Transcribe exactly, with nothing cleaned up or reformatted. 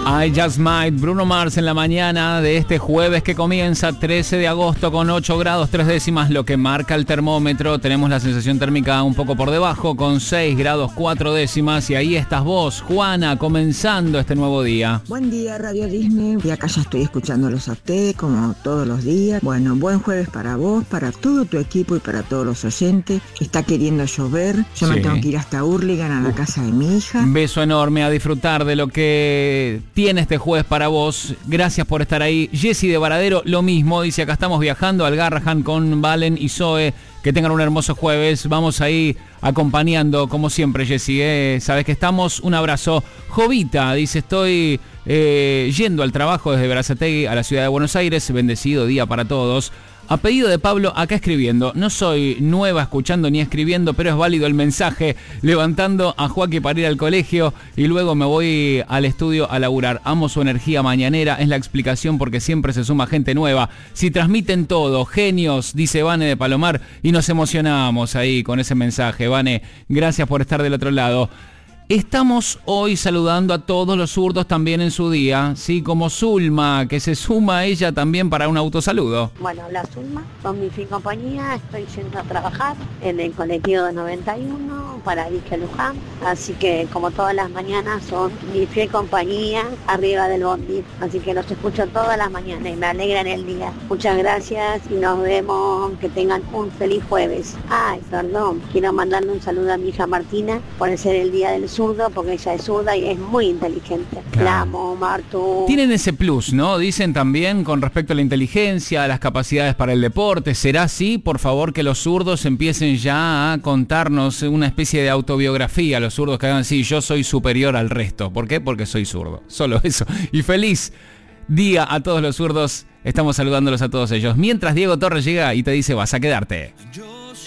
I Just Might, Bruno Mars en la mañana de este jueves que comienza trece de agosto con ocho grados tres décimas, lo que marca el termómetro. Tenemos la sensación térmica un poco por debajo con seis grados cuatro décimas y ahí estás vos, Juana, comenzando este nuevo día. Buen día, Radio Disney. Y acá ya estoy escuchándolos a ustedes como todos los días. Bueno, buen jueves para vos, para todo tu equipo y para todos los oyentes. Está queriendo llover. Yo Sí. me tengo que ir hasta Hurlingham a la casa de mi hija. Un beso enorme, a disfrutar de lo que tiene este jueves para vos. Gracias por estar ahí. Jessy de Varadero, lo mismo. Dice, acá estamos viajando al Garrahan con Valen y Zoe. Que tengan un hermoso jueves. Vamos ahí acompañando, como siempre, Jessy. ¿eh? Sabes que estamos. Un abrazo. Jovita dice, estoy eh, yendo al trabajo desde Berazategui a la ciudad de Buenos Aires. Bendecido día para todos. A pedido de Pablo, acá escribiendo. No soy nueva escuchando ni escribiendo, pero es válido el mensaje. Levantando a Joaquín para ir al colegio y luego me voy al estudio a laburar. Amo su energía mañanera, es la explicación porque siempre se suma gente nueva. Si transmiten todo, genios, dice Vane de Palomar, y nos emocionamos ahí con ese mensaje. Vane, gracias por estar del otro lado. Estamos hoy saludando a todos los zurdos también en su día, sí, como Zulma, que se suma a ella también para un autosaludo. Bueno, habla Zulma, con mi fin compañía, estoy yendo a trabajar en el colectivo noventa y uno para Vizca Luján, así que como todas las mañanas son mi fiel compañía arriba del bondi, así que los escucho todas las mañanas y me alegran el día. Muchas gracias y nos vemos, que tengan un feliz jueves. Ay, perdón, quiero mandarle un saludo a mi hija Martina por ser el día del zurdo, porque ella es zurda y es muy inteligente. Claro. La amo, Martu. Tienen ese plus, ¿no? Dicen también con respecto a la inteligencia, a las capacidades para el deporte. ¿Será así? Por favor, que los zurdos empiecen ya a contarnos una especie de autobiografía. Los zurdos que hagan, sí, yo soy superior al resto. ¿Por qué? Porque soy zurdo. Solo eso. Y feliz día a todos los zurdos. Estamos saludándolos a todos ellos. Mientras Diego Torres llega y te dice, vas a quedarte.